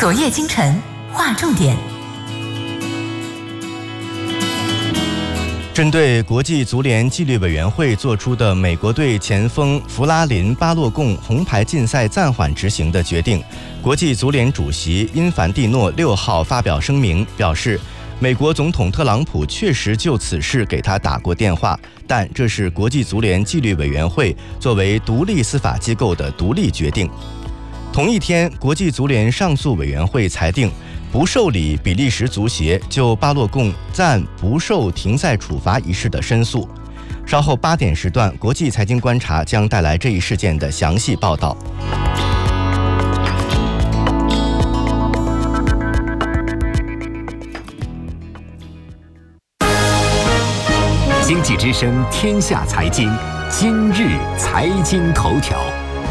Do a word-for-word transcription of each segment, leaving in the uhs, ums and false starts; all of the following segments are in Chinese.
昨夜今晨划重点。 针对国际足联纪律委员会作出的美国队前锋弗拉林·巴洛贡红牌禁赛暂缓执行的决定，国际足联主席因凡蒂诺六号发表声明，表示美国总统特朗普确实就此事给他打过电话，但这是国际足联纪律委员会作为独立司法机构的独立决定。同一天，国际足联上诉委员会裁定不受理比利时足协就巴洛贡暂不受停赛处罚一事的申诉。稍后八点时段，国际财经观察将带来这一事件的详细报道。 经济之声天下财经，今日财经头条。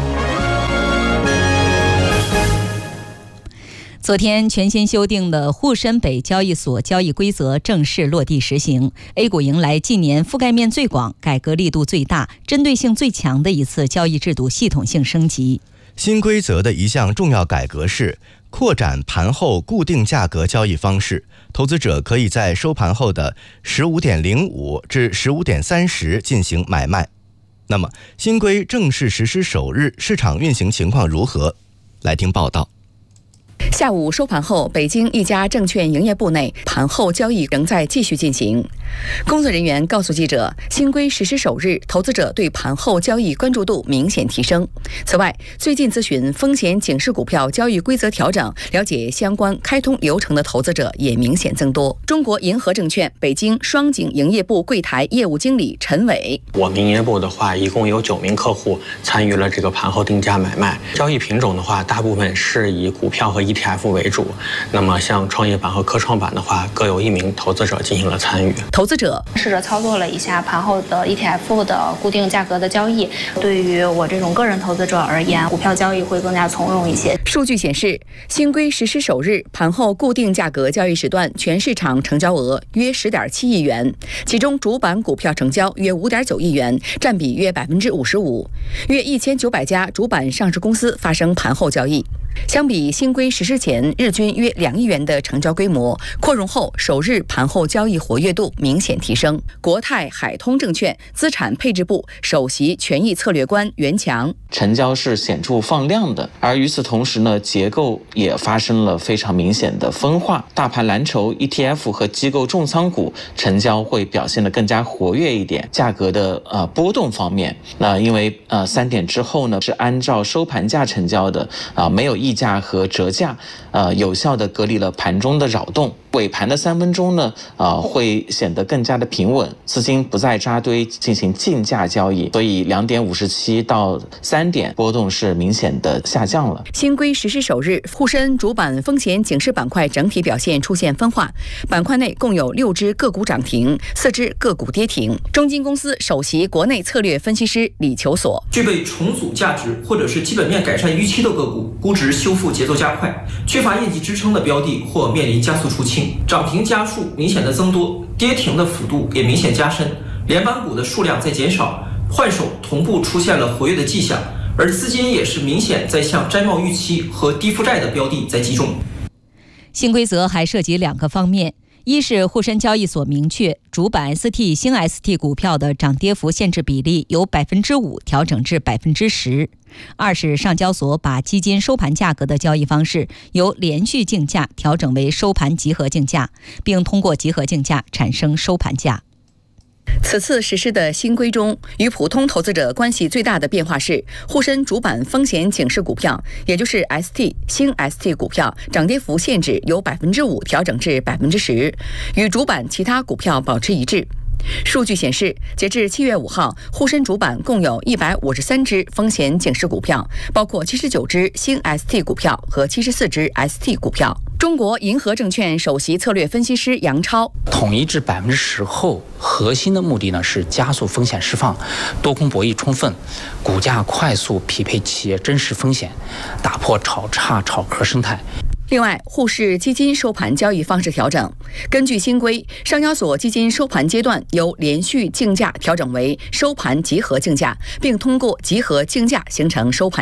昨天，全新修订的沪深北交易所交易规则正式落地实行。A 股迎来近年覆盖面最广、改革力度最大、针对性最强的一次交易制度系统性升级。 新规则的一项重要改革是扩展盘后固定价格交易方式，投资者可以在收盘后的十五点零五至十五点三十进行买卖。那么，新规正式实施首日，市场运行情况如何？来听报道。 下午收盘后，北京一家证券营业部内盘后交易仍在继续进行。工作人员告诉记者，新规实施首日，投资者对盘后交易关注度明显提升。此外，最近咨询风险警示股票交易规则调整，了解相关开通流程的投资者也明显增多。中国银河证券北京双井营业部柜台业务经理陈伟： 我们营业部的话，一共有九名客户参与了这个盘后定价买卖。交易品种的话，大部分是以股票和 E T F为主，那么像创业板和科创板的话，各有一名投资者进行了参与。 投资者试着操作了一下盘后的 E T F 的固定价格的交易，对于我这种个人投资者而言，股票交易会更加从容一些。 数据显示，新规实施首日，盘后固定价格交易时段全市场成交额约十点七亿元，其中主板股票成交约五点九亿元，占比约百分之五十五，约一千九百家主板上市公司发生盘后交易。相比新规实施前日均约两亿元的成交规模，扩容后首日盘后交易活跃度明显提升。国泰海通证券资产配置部首席权益策略官袁强： 成交是显著放量的，而与此同时呢，结构也发生了非常明显的分化。大盘蓝筹 E T F 和机构重仓股成交会表现得更加活跃一点。价格的呃波动方面，那因为呃三点之后呢是按照收盘价成交的啊、呃，没有溢价和折价，呃，有效地隔离了盘中的扰动。尾盘的三分钟呢，呃，会显得更加的平稳，资金不再扎堆进行竞价交易，所以两点五十七到三点波动是明显的下降了。 新规实施首日，沪深主板风险警示板块整体表现出现分化，板块内共有六只个股涨停，四只个股跌停。中金公司首席国内策略分析师李求索： 具备重组价值或者是基本面改善预期的个股，估值修复节奏加快，缺乏业绩支撑的标的或面临加速出清。涨停家数明显的增多，跌停的幅度也明显加深，连板股的数量在减少，换手同步出现了活跃的迹象，而资金也是明显在向摘帽预期和低负债的标的在集中。 新规则还涉及两个方面，一是沪深交易所明确主板 S T 新 S T 股票的涨跌幅限制比例由百分之五调整至百分之十；二是上交所把基金收盘价格的交易方式由连续竞价调整为收盘集合竞价，并通过集合竞价产生收盘价。 此次实施的新规中，与普通投资者关系最大的变化是，沪深主板风险警示股票，也就是 S T 新 S T 股票涨跌幅限制由百分之五调整至百分之十，与主板其他股票保持一致。数据显示，截至七月五号，沪深主板共有一百五十三只风险警示股票，包括七十九只新 S T 股票和七十四只 S T 股票。中国银河证券首席策略分析师杨超： 统一至百分之十后，核心的目的呢是加速风险释放，多空博弈充分，股价快速匹配企业真实风险，打破炒差炒壳生态。 另外，沪市基金收盘交易方式调整，根据新规，上交所基金收盘阶段由连续竞价调整为收盘集合竞价，并通过集合竞价形成收盘价。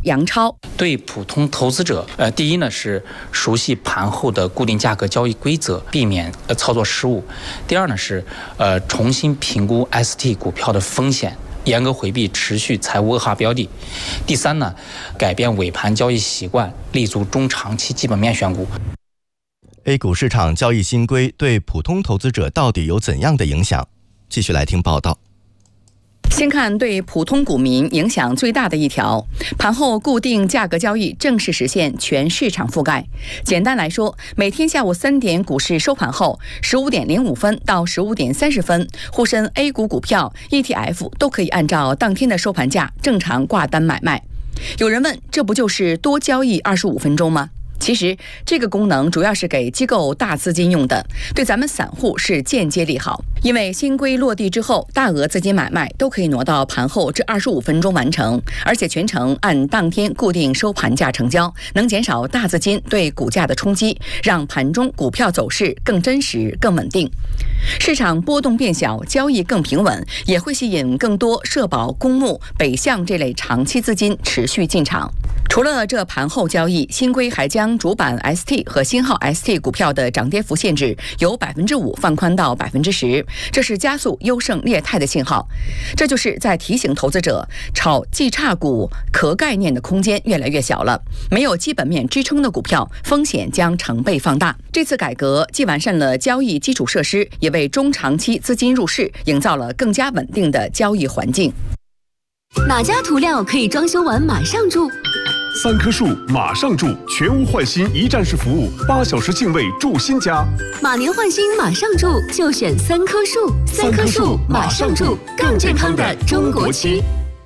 杨超。 对普通投资者，呃，第一呢是熟悉盘后的固定价格交易规则，避免呃操作失误；第二呢是呃重新评估 S T 股票的风险，严格回避持续财务恶化标的；第三呢，改变尾盘交易习惯，立足中长期基本面选股。 A 股市场交易新规对普通投资者到底有怎样的影响？继续来听报道。 先看对普通股民影响最大的一条，盘后固定价格交易正式实现全市场覆盖。简单来说，每天下午三点股市收盘后，十五点零五分到十五点三十分，沪深 A 股股票、E T F 都可以按照当天的收盘价正常挂单买卖。有人问，这不就是多交易二十五分钟吗？其实这个功能主要是给机构大资金用的，对咱们散户是间接利好。因为新规落地之后，大额资金买卖都可以挪到盘后这二十五分钟完成，而且全程按当天固定收盘价成交，能减少大资金对股价的冲击，让盘中股票走势更真实、更稳定。市场波动变小，交易更平稳，也会吸引更多社保、公募、北向这类长期资金持续进场。除了这盘后交易，新规还将主板 S T 和星号 S T 股票的涨跌幅限制由百分之五放宽到百分之十，这是加速优胜劣汰的信号。这就是在提醒投资者，炒绩差股壳概念的空间越来越小了，没有基本面支撑的股票，风险将成倍放大。这次改革既完善了交易基础设施，也为中长期资金入市营造了更加稳定的交易环境。 哪家涂料可以装修完马上住？ 三棵树马上住，全屋换新一站式服务，八小时净位住新家。 马年换新马上住，就选三棵树。三棵树马上住，更健康的中国区。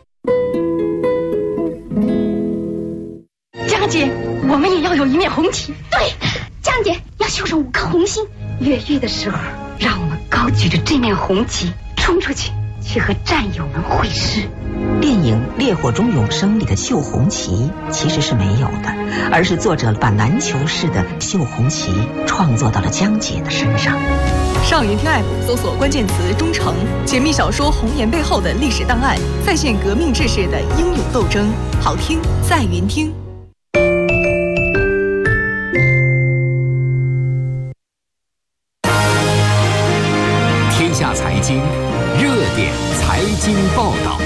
江姐，我们也要有一面红旗。对，江姐要绣上五颗红心。越狱的时候，让我们高举着这面红旗冲出去，去和战友们会师。 电影《烈火中永生》里的绣红旗其实是没有的，而是作者把篮球式的绣红旗创作到了江姐的身上。 上云听 App 搜索关键词“忠诚”，解密小说《红颜》背后的历史档案，再现革命志士的英勇斗争。好听在云听。 天下财经热点财经报道。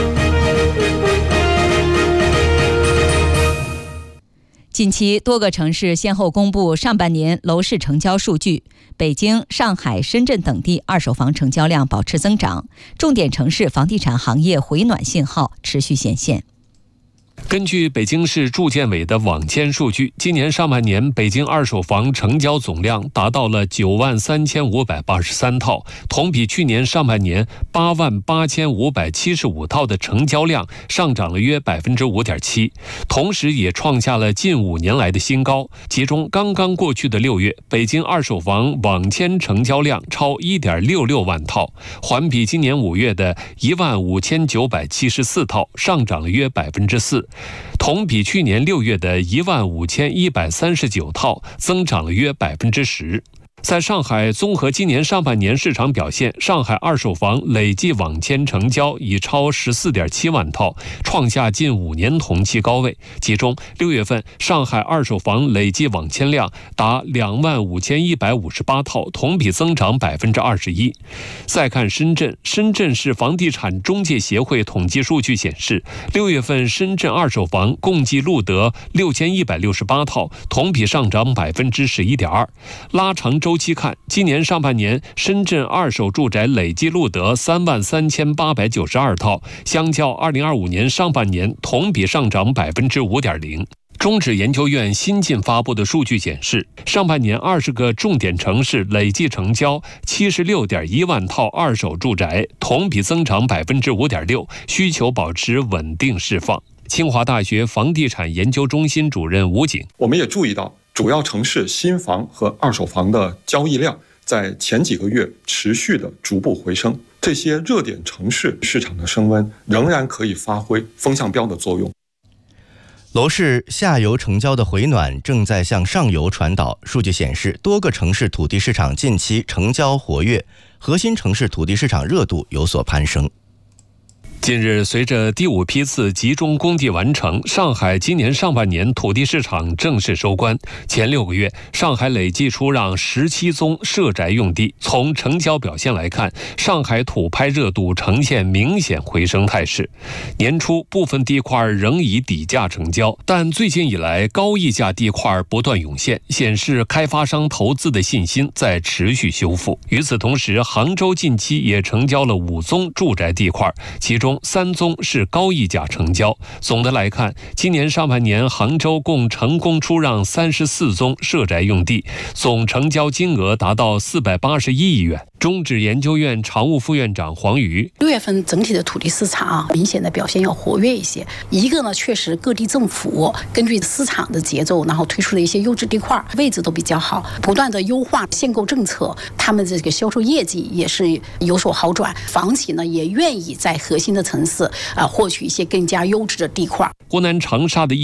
近期多个城市先后公布上半年楼市成交数据，北京、上海、深圳等地二手房成交量保持增长，重点城市房地产行业回暖信号持续显现。 根据北京市住建委的网签数据，今年上半年北京二手房成交总量达到了九万三千五百八十三套，同比去年上半年八万八千五百七十五套的成交量上涨了约百分之五点七，同时也创下了近五年来的新高。其中，刚刚过去的六月，北京二手房网签成交量超一点六六万套，环比今年五月的一万五千九百七十四套上涨了约百分之四。同比去年六月的一万五千一百三十九套增长了约百分之十。在上海，综合今年上半年市场表现，上海二手房累计网签成交已超 十四点七万套，创下近五年同期高位。其中，六月份上海二手房累计网签量达两万五千一百五十八套，同比增长百分之二十一。再看深圳，深圳市房地产中介协会统计数据显示，六月份深圳二手房共计录得六千一百六十八套，同比上涨百分之十一点二。拉长周期看，今年上半年深圳二手住宅累计录得三万三千八百九十二套，相较二零二五年上半年同比上涨百分之五点零。中指研究院新近发布的数据显示，上半年二十个重点城市累计成交七十六点一万套二手住宅，同比增长百分之五点六，需求保持稳定释放。清华大学房地产研究中心主任吴景， 我们也注意到，主要城市新房和二手房的交易量在前几个月持续的逐步回升，这些热点城市市场的升温仍然可以发挥风向标的作用。 楼市下游成交的回暖正在向上游传导。数据显示，多个城市土地市场近期成交活跃，核心城市土地市场热度有所攀升。 近日，随着第五批次集中供地完成，上海今年上半年土地市场正式收官。前六个月，上海累计出让十七宗社宅用地。从成交表现来看，上海土拍热度呈现明显回升态势。年初部分地块仍以底价成交，但最近以来高溢价地块不断涌现，显示开发商投资的信心在持续修复。与此同时，杭州近期也成交了五宗住宅地块，其中三宗是高溢价成交。总的来看，今年上半年杭州共成功出让三十四宗社宅用地，总成交金额达到四百八十一亿元。中指研究院常务副院长黄瑜： 六月份整体的土地市场啊，明显的表现要活跃一些。一个呢，确实各地政府根据市场的节奏，然后推出了一些优质地块，位置都比较好，不断的优化限购政策，他们这个销售业绩也是有所好转。房企呢也愿意在核心的城市啊获取一些更加优质的地块。 湖南长沙的